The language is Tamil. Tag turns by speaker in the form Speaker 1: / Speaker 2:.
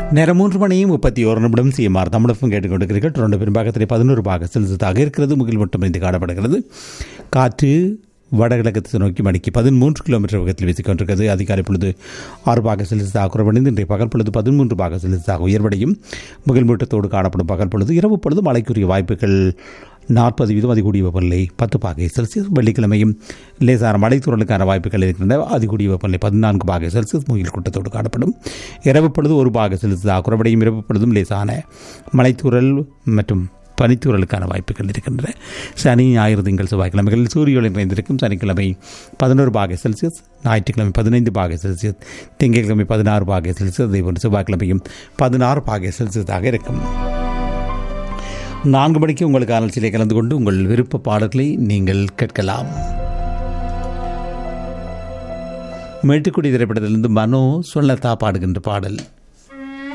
Speaker 1: நேரம் 3:31 சிஎம்ஆர் தமிழகம் கேட்டுக்கொண்டிருக்கிறீர்கள். தொடர்ந்து பெரும்பாகத்தில் 11 பாக செல்சியஸாக இருக்கிறது. முகில் மட்டும் இருந்து காணப்படுகிறது. காற்று வடகிழக்கு நோக்கி மணிக்கு 13 கிலோமீட்டர் வேகத்தில் வீசிக்கொண்டிருக்கிறது. அதிகாலை பொழுது 6 பாக செல்சியஸாக குறைவடைந்து இன்றைய பகல் பொழுது 13 பாக செல்சியஸாக உயர்வடையும். முகில் மூட்டத்தோடு காணப்படும் பகல் பொழுது இரவு பொழுது மழைக்குரிய வாய்ப்புகள் 40%. அதிகூடிய வெப்பநிலை 10 பாகை செல்சியஸ். வெள்ளிக்கிழமையும் லேசான மழைத்தூரலுக்கான வாய்ப்புகள் இருக்கின்றன. அதிகூடிய வெப்பநிலை 14 பாகை செல்சியஸ். முகில் கூட்டத்தோடு காணப்படும். இரவு பொழுது 1 பாகை செல்சியஸாக குறைவடையும். இரவு பொழுதும் லேசான மழைத்தூரல் மற்றும் பனித்தூரலுக்கான வாய்ப்புகள் இருக்கின்றன. சனி, ஞாயிறு, திங்கள், செவ்வாய்க்கிழமைகளில் சூரிய ஒளி நிறைந்திருக்கும். சனிக்கிழமை 11 பாகை செல்சியஸ், ஞாயிற்றுக்கிழமை 15 பாகை செல்சியஸ், திங்கட்கிழமை 16 பாகை செல்சியஸ், அதேபோன்று செவ்வாய்க்கிழமையும் 16 பாகை செல்சியஸாக இருக்கும். 4 மணிக்கு உங்களுக்கு ஆராய்ச்சியிலே கலந்து கொண்டு உங்கள் விருப்ப பாடல்களை நீங்கள் கேட்கலாம். மேட்டுக்குடி திரைப்படத்திலிருந்து மனோ சொல்லத்தா பாடுகின்ற பாடல்.